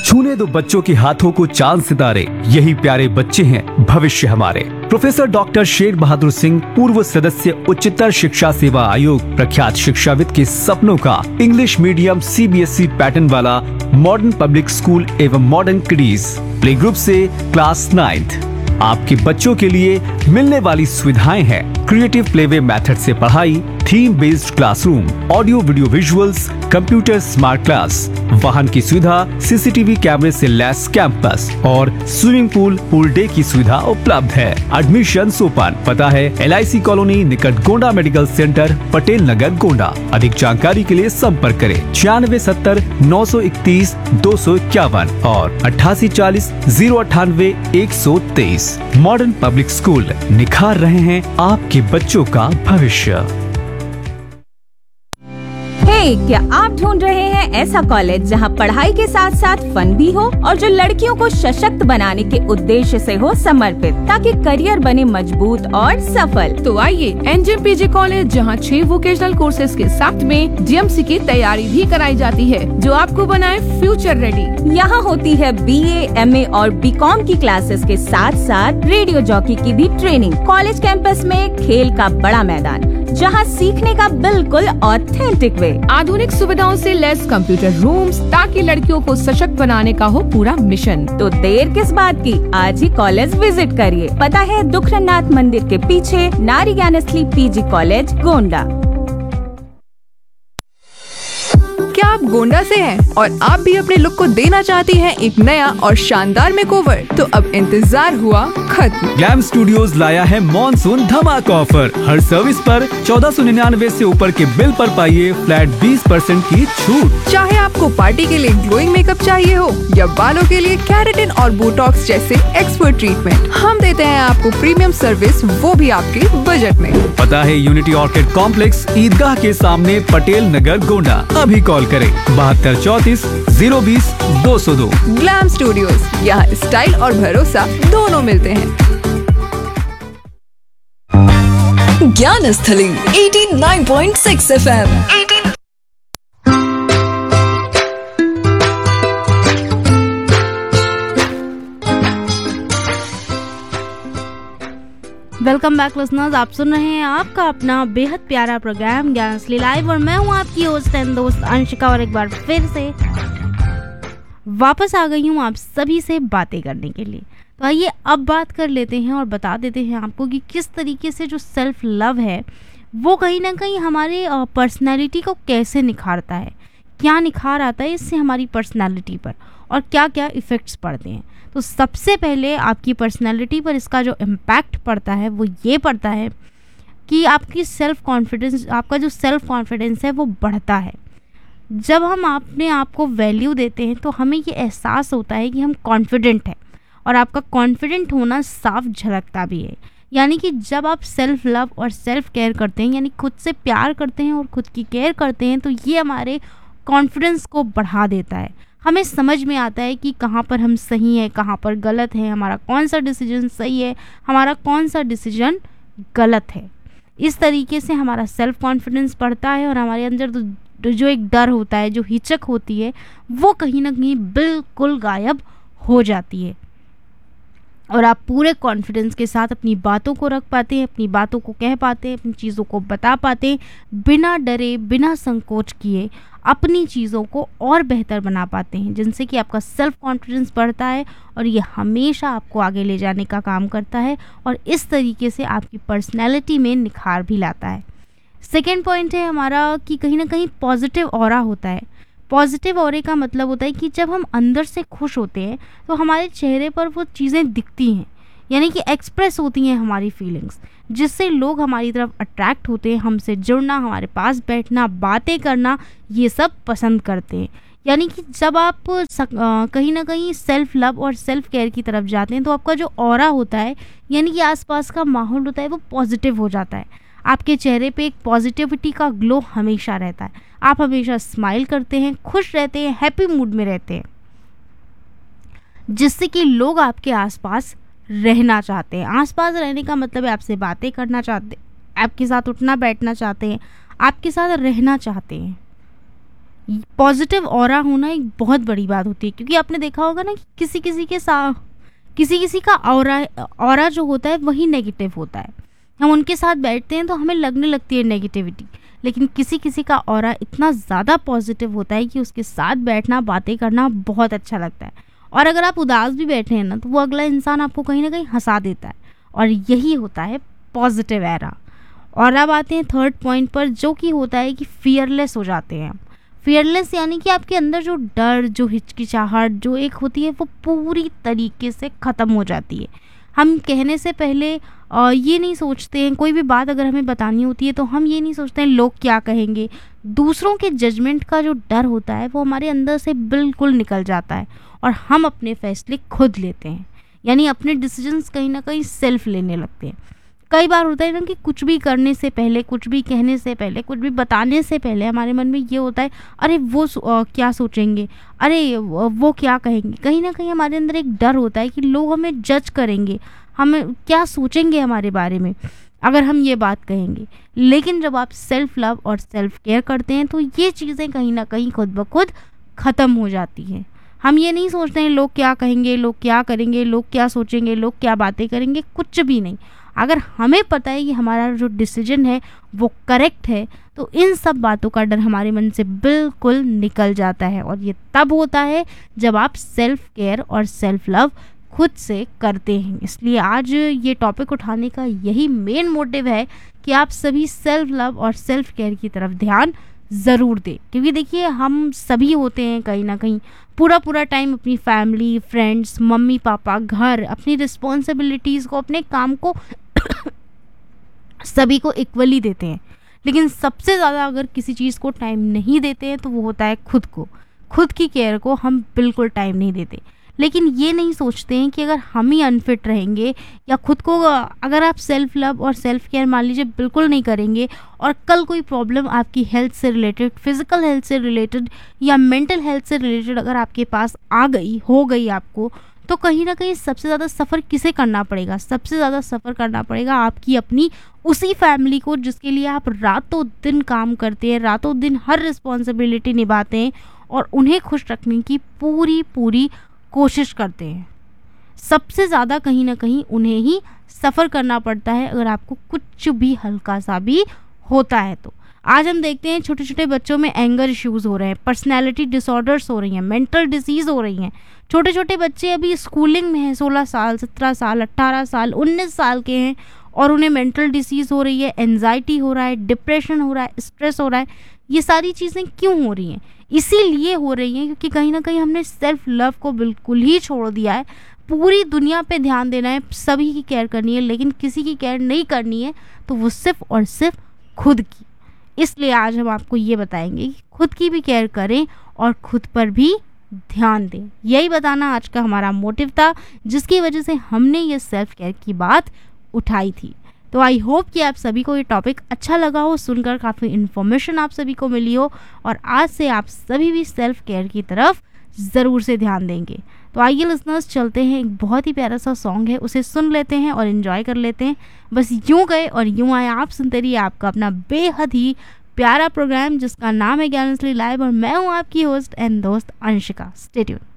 छूने दो बच्चों के हाथों को चांद सितारे, यही प्यारे बच्चे हैं भविष्य हमारे। प्रोफेसर डॉक्टर शेर बहादुर सिंह, पूर्व सदस्य उच्चतर शिक्षा सेवा आयोग, प्रख्यात शिक्षाविद के सपनों का इंग्लिश मीडियम CBSE पैटर्न वाला मॉडर्न पब्लिक स्कूल एवं मॉडर्न किडीज प्ले ग्रुप से क्लास 9th आपके बच्चों के लिए मिलने वाली सुविधाएं हैं क्रिएटिव प्लेवे मेथड से पढ़ाई, theme based classroom, audio video visuals, computer smart class, वाहन की सुविधा, CCTV कैमरे से लैस कैंपस और स्विमिंग पूल डे की सुविधा उपलब्ध है। Admission open. पता है LIC कॉलोनी निकट गोंडा मेडिकल सेंटर, पटेल नगर, गोंडा। अधिक जानकारी के लिए संपर्क करें 9670 931 251 और 8840 098 123। मॉडर्न पब्लिक स्कूल, निखार रहे हैं आपके बच्चों का भविष्य। क्या आप ढूंढ रहे हैं ऐसा कॉलेज जहां पढ़ाई के साथ साथ फन भी हो और जो लड़कियों को सशक्त बनाने के उद्देश्य से हो समर्पित, ताकि करियर बने मजबूत और सफल? तो आइए NGM PG कॉलेज, जहां 6 वोकेशनल कोर्सेज के साथ में DMC की तैयारी भी कराई जाती है, जो आपको बनाए फ्यूचर रेडी। यहाँ होती है BA, MA और BCom की क्लासेस के साथ साथ रेडियो जॉकी की भी ट्रेनिंग। कॉलेज कैंपस में खेल का बड़ा मैदान, जहां सीखने का बिल्कुल ऑथेंटिक वे, आधुनिक सुविधाओं से लैस कंप्यूटर रूम्स, ताकि लड़कियों को सशक्त बनाने का हो पूरा मिशन। तो देर किस बात की, आज ही कॉलेज विजिट करिए। पता है दुखरनाथ मंदिर के पीछे, नारी ज्ञानस्थली PG कॉलेज, गोंडा। क्या आप गोंडा से हैं और आप भी अपने लुक को देना चाहती हैं एक नया और शानदार मेकओवर? तो अब इंतजार हुआ खत्म। ग्लैम स्टूडियोज लाया है मॉनसून धमाका ऑफर। हर सर्विस पर 1499 से ऊपर के बिल पर पाइए फ्लैट 20% की छूट। चाहे आपको पार्टी के लिए ग्लोइंग मेकअप चाहिए हो या बालों के लिए केराटिन और बोटॉक्स जैसे एक्सपर्ट ट्रीटमेंट, हम देते हैं आपको प्रीमियम सर्विस, वो भी आपके बजट में। पता है यूनिटी ऑर्किड कॉम्प्लेक्स, ईदगाह के सामने, पटेल नगर, गोंडा। अभी कॉल करें 7234 020 202। ग्लैम स्टूडियोज, यहाँ स्टाइल और भरोसा दोनों मिलते हैं। Gyansthali 89.6 FM। Welcome back listeners, आप सुन रहे हैं आपका अपना बेहद प्यारा प्रोग्राम ज्ञानस्थली लाइव और मैं हूं आपकी होस्ट एंड दोस्त अंशिका, और एक बार फिर से वापस आ गई हूं आप सभी से बातें करने के लिए। तो आइए अब बात कर लेते हैं और बता देते हैं आपको कि किस तरीके से जो सेल्फ लव है वो कहीं ना कहीं हमारे पर्सनैलिटी को कैसे निखारता है, क्या निखार आता है इससे हमारी पर्सनैलिटी पर और क्या क्या इफ़ेक्ट्स पड़ते हैं। तो सबसे पहले आपकी पर्सनैलिटी पर इसका जो इम्पैक्ट पड़ता है वो ये पड़ता है कि आपकी आपका जो सेल्फ कॉन्फिडेंस है वो बढ़ता है। जब हम अपने आप को वैल्यू देते हैं तो हमें ये एहसास होता है कि हम कॉन्फिडेंट हैं, और आपका कॉन्फिडेंट होना साफ झलकता भी है। यानी कि जब आप सेल्फ लव और सेल्फ केयर करते हैं, यानी खुद से प्यार करते हैं और खुद की केयर करते हैं, तो ये हमारे कॉन्फिडेंस को बढ़ा देता है। हमें समझ में आता है कि कहाँ पर हम सही हैं, कहाँ पर गलत है, हमारा कौन सा डिसीजन सही है, हमारा कौन सा डिसीजन गलत है। इस तरीके से हमारा सेल्फ कॉन्फिडेंस बढ़ता है और हमारे अंदर जो एक डर होता है, जो हिचक होती है, वो कहीं ना कहीं बिल्कुल गायब हो जाती है और आप पूरे कॉन्फिडेंस के साथ अपनी बातों को रख पाते हैं, अपनी बातों को कह पाते हैं, अपनी चीज़ों को बता पाते हैं, बिना डरे, बिना संकोच किए अपनी चीज़ों को और बेहतर बना पाते हैं, जिनसे कि आपका सेल्फ कॉन्फिडेंस बढ़ता है और ये हमेशा आपको आगे ले जाने का काम करता है और इस तरीके से आपकी पर्सनैलिटी में निखार भी लाता है। सेकेंड पॉइंट है हमारा कि कहीं ना कहीं पॉजिटिव ऑरा होता है। पॉजिटिव ऑरे का मतलब होता है कि जब हम अंदर से खुश होते हैं तो हमारे चेहरे पर वो चीज़ें दिखती हैं, यानी कि एक्सप्रेस होती हैं हमारी फीलिंग्स, जिससे लोग हमारी तरफ अट्रैक्ट होते हैं, हमसे जुड़ना, हमारे पास बैठना, बातें करना, ये सब पसंद करते हैं। यानी कि जब आप कहीं ना कहीं सेल्फ लव और सेल्फ केयर की तरफ जाते हैं तो आपका जो ऑरा होता है, यानी कि आसपास का माहौल होता है, वो पॉजिटिव हो जाता है। आपके चेहरे पे एक पॉजिटिविटी का ग्लो हमेशा रहता है, आप हमेशा स्माइल करते हैं, खुश रहते हैं, हैप्पी मूड में रहते हैं, जिससे कि लोग आपके आसपास रहना चाहते हैं। आसपास रहने का मतलब है आपसे बातें करना चाहते हैं, आपके साथ उठना बैठना चाहते हैं, आपके साथ रहना चाहते हैं। पॉजिटिव ऑरा होना एक बहुत बड़ी बात होती है, क्योंकि आपने देखा होगा ना कि किसी किसी का ऑरा जो होता है वही नेगेटिव होता है। हम उनके साथ बैठते हैं तो हमें लगने लगती है नेगेटिविटी, लेकिन किसी किसी का ऑरा इतना ज़्यादा पॉजिटिव होता है कि उसके साथ बैठना, बातें करना बहुत अच्छा लगता है। और अगर आप उदास भी बैठे हैं ना, तो वो अगला इंसान आपको कहीं ना कहीं हंसा देता है, और यही होता है पॉजिटिव एरा। और अब आते हैं थर्ड पॉइंट पर, जो कि होता है कि फियरलेस हो जाते हैं। फियरलेस यानी कि आपके अंदर जो डर, जो हिचकिचाहट जो एक होती है, वो पूरी तरीके से ख़त्म हो जाती है। हम कहने से पहले ये नहीं सोचते हैं, कोई भी बात अगर हमें बतानी होती है तो हम ये नहीं सोचते हैं लोग क्या कहेंगे। दूसरों के जजमेंट का जो डर होता है वो हमारे अंदर से बिल्कुल निकल जाता है, और हम अपने फैसले खुद लेते हैं, यानी अपने डिसीजंस कहीं ना कहीं सेल्फ लेने लगते हैं। कई बार होता है ना कि कुछ भी करने से पहले, कुछ भी कहने से पहले, कुछ भी बताने से पहले हमारे मन में ये होता है, अरे वो क्या सोचेंगे, अरे वो क्या कहेंगे। कहीं ना कहीं हमारे अंदर एक डर होता है कि लोग हमें जज करेंगे, हमें क्या सोचेंगे हमारे बारे में अगर हम ये बात कहेंगे। लेकिन जब आप सेल्फ लव और सेल्फ केयर करते हैं तो ये चीज़ें कहीं ना कहीं खुद ब खुद ख़त्म हो जाती हैं। हम ये नहीं सोचते हैं लोग क्या कहेंगे, लोग क्या करेंगे, लोग क्या सोचेंगे, लोग क्या बातें करेंगे, कुछ भी नहीं। अगर हमें पता है कि हमारा जो डिसीजन है वो करेक्ट है, तो इन सब बातों का डर हमारे मन से बिल्कुल निकल जाता है। और ये तब होता है जब आप सेल्फ केयर और सेल्फ लव खुद से करते हैं। इसलिए आज ये टॉपिक उठाने का यही मेन मोटिव है कि आप सभी सेल्फ लव और सेल्फ केयर की तरफ ध्यान ज़रूर दें, क्योंकि देखिए हम सभी होते हैं कहीं ना कहीं पूरा टाइम अपनी फैमिली, फ्रेंड्स, मम्मी पापा, घर, अपनी रिस्पॉन्सिबिलिटीज़ को, अपने काम को सभी को इक्वली देते हैं। लेकिन सबसे ज़्यादा अगर किसी चीज़ को टाइम नहीं देते हैं तो वो होता है खुद को। खुद की केयर को हम बिल्कुल टाइम नहीं देते। लेकिन ये नहीं सोचते हैं कि अगर हम ही अनफिट रहेंगे या खुद को, अगर आप सेल्फ लव और सेल्फ केयर मान लीजिए बिल्कुल नहीं करेंगे, और कल कोई प्रॉब्लम आपकी हेल्थ से रिलेटेड, फिजिकल हेल्थ से रिलेटेड या मेंटल हेल्थ से रिलेटेड अगर आपके पास आ गई, हो गई आपको, तो कहीं ना कहीं सबसे ज़्यादा सफ़र किसे करना पड़ेगा? सबसे ज़्यादा सफ़र करना पड़ेगा आपकी अपनी उसी फैमिली को जिसके लिए आप रातों दिन काम करते हैं, रातों दिन हर रिस्पॉन्सिबिलिटी निभाते हैं और उन्हें खुश रखने की पूरी कोशिश करते हैं। सबसे ज़्यादा कहीं ना कहीं उन्हें ही सफ़र करना पड़ता है अगर आपको कुछ भी हल्का सा भी होता है तो। आज हम देखते हैं छोटे छोटे बच्चों में एंगर इश्यूज़ हो रहे हैं, पर्सनैलिटी डिसऑर्डर्स हो रही हैं, मेंटल डिसीज़ हो रही हैं। छोटे छोटे बच्चे अभी स्कूलिंग में हैं, 16 साल, 17 साल, 18 साल, 19 साल के हैं, और उन्हें मेंटल डिसीज़ हो रही है, एंजाइटी हो रहा है, डिप्रेशन हो रहा है, स्ट्रेस हो रहा है। ये सारी चीज़ें क्यों हो रही हैं? इसीलिए हो रही हैं क्योंकि कहीं ना कहीं हमने सेल्फ लव को बिल्कुल ही छोड़ दिया है। पूरी दुनिया पे ध्यान देना है, सभी की केयर करनी है, लेकिन किसी की केयर नहीं करनी है तो वो सिर्फ और सिर्फ खुद की। इसलिए आज हम आपको ये बताएंगे कि खुद की भी केयर करें और खुद पर भी ध्यान दें। यही बताना आज का हमारा मोटिव था, जिसकी वजह से हमने ये सेल्फ केयर की बात उठाई थी। तो आई होप कि आप सभी को ये टॉपिक अच्छा लगा हो, सुनकर काफ़ी इन्फॉर्मेशन आप सभी को मिली हो, और आज से आप सभी भी सेल्फ केयर की तरफ ज़रूर से ध्यान देंगे। तो आइए लिसनर्स, चलते हैं, एक बहुत ही प्यारा सा सॉन्ग है, उसे सुन लेते हैं और एंजॉय कर लेते हैं। बस यूं गए और यूं आए, आप सुनते रहिए आपका अपना बेहद ही प्यारा प्रोग्राम जिसका नाम है ज्ञानश्री लाइव, और मैं हूँ आपकी होस्ट एंड दोस्त अंशिका। Stay tuned.